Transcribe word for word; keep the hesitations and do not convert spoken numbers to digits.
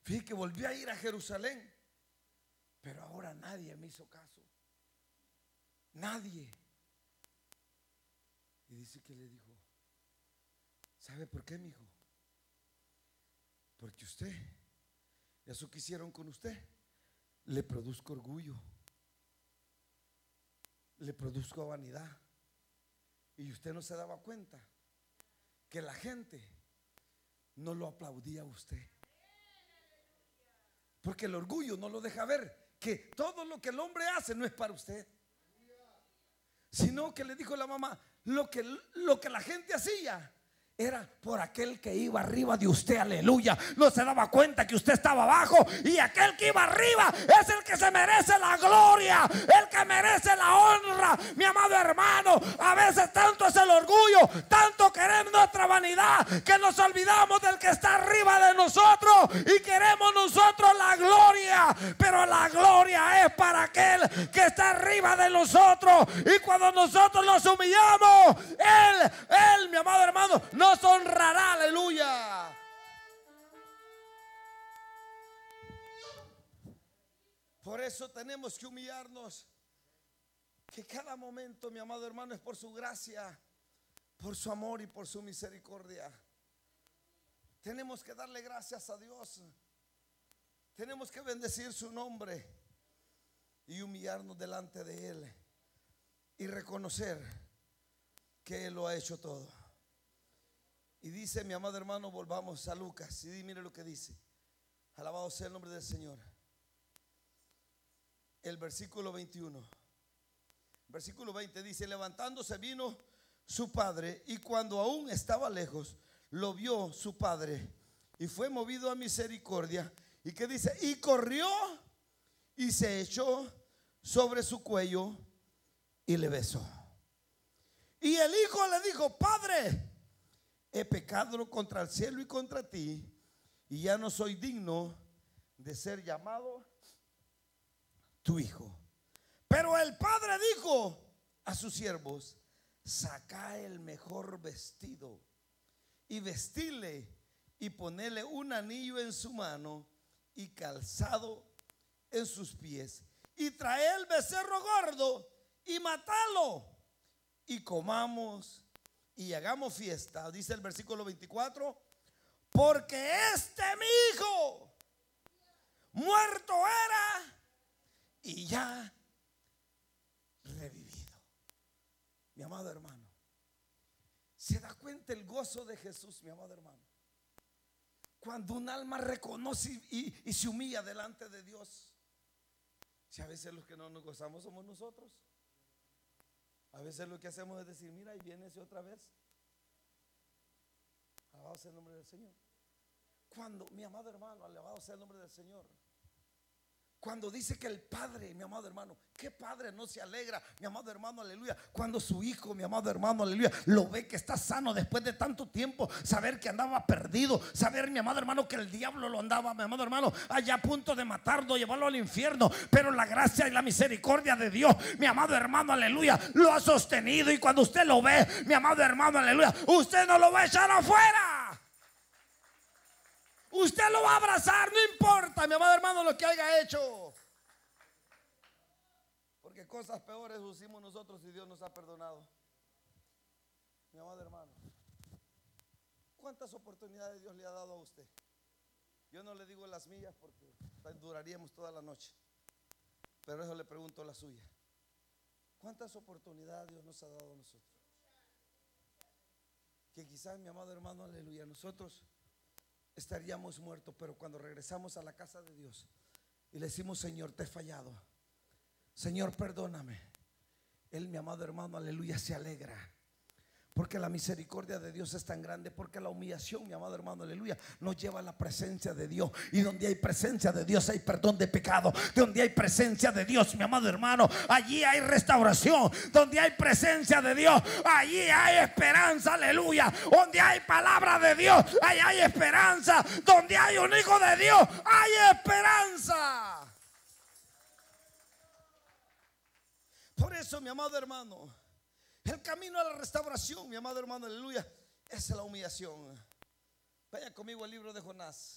Fíjate que volví a ir a Jerusalén, pero ahora nadie me hizo caso. Nadie. Y dice que le dijo: ¿sabe por qué, mijo? Porque usted, eso que hicieron con usted, le produzco orgullo, le produzco vanidad. Y usted no se daba cuenta que la gente no lo aplaudía a usted, porque el orgullo no lo deja ver que todo lo que el hombre hace no es para usted, sino que le dijo la mamá: lo que, lo que la gente hacía era por aquel que iba arriba de usted, aleluya. No se daba cuenta que usted estaba abajo, y aquel que iba arriba es el que se merece la gloria, el que merece la honra. Mi amado hermano, a veces tanto es el orgullo, tanto queremos nuestra vanidad, que nos olvidamos del que está arriba de nosotros y queremos nosotros la gloria. Pero la gloria es para aquel que está arriba de nosotros, y cuando nosotros nos humillamos, Él, Él, mi amado hermano, no nos honrará, aleluya. Por eso tenemos que humillarnos, que cada momento, mi amado hermano, es por su gracia, por su amor y por su misericordia. Tenemos que darle gracias a Dios, tenemos que bendecir su nombre y humillarnos delante de Él y reconocer que Él lo ha hecho todo. Y dice, mi amado hermano, volvamos a Lucas y mire lo que dice. Alabado sea el nombre del Señor. El versículo veintiuno. Versículo veinte dice: levantándose vino su padre, y cuando aún estaba lejos, lo vio su padre, y fue movido a misericordia. ¿Y qué dice? Y corrió y se echó sobre su cuello y le besó. Y el hijo le dijo: Padre, he pecado contra el cielo y contra ti, y ya no soy digno de ser llamado tu hijo. Pero el padre dijo a sus siervos: sacad el mejor vestido y vestidle, y ponele un anillo en su mano y calzado en sus pies, y trae el becerro gordo y matalo, y comamos y hagamos fiesta. Dice el versículo veinticuatro: porque este mi hijo muerto era y ya revivido. Mi amado hermano, ¿se da cuenta el gozo de Jesús, mi amado hermano? Cuando un alma reconoce y, y, y se humilla delante de Dios. Si a veces los que no nos gozamos somos nosotros. A veces lo que hacemos es decir: mira, y viene ese otra vez. Alabado sea el nombre del Señor. Cuando, mi amado hermano, alabado sea el nombre del Señor, cuando dice que el padre, mi amado hermano, ¿qué padre no se alegra, mi amado hermano, aleluya? Cuando su hijo, mi amado hermano, aleluya, lo ve que está sano después de tanto tiempo, saber que andaba perdido, saber, mi amado hermano, que el diablo lo andaba, mi amado hermano, allá a punto de matarlo, llevarlo al infierno, pero la gracia y la misericordia de Dios, mi amado hermano, aleluya, lo ha sostenido. Y cuando usted lo ve, mi amado hermano, aleluya, usted no lo va a echar afuera. Usted lo va a abrazar, no importa, mi amado hermano, lo que haya hecho. Porque cosas peores hicimos nosotros y Dios nos ha perdonado. Mi amado hermano, ¿cuántas oportunidades Dios le ha dado a usted? Yo no le digo las mías porque duraríamos toda la noche, pero eso le pregunto la suya. ¿Cuántas oportunidades Dios nos ha dado a nosotros? Que quizás, mi amado hermano, aleluya, nosotros estaríamos muertos, pero cuando regresamos a la casa de Dios y le decimos: Señor, te he fallado, Señor, perdóname, Él, mi amado hermano, aleluya, se alegra. Porque la misericordia de Dios es tan grande, porque la humillación, mi amado hermano, aleluya, nos lleva a la presencia de Dios. Y donde hay presencia de Dios hay perdón de pecado. Donde hay presencia de Dios, mi amado hermano, allí hay restauración. Donde hay presencia de Dios, allí hay esperanza, aleluya. Donde hay palabra de Dios, allí hay esperanza. Donde hay un hijo de Dios, hay esperanza. Por eso, mi amado hermano, el camino a la restauración, mi amado hermano, aleluya, es la humillación. Vaya conmigo al libro de Jonás.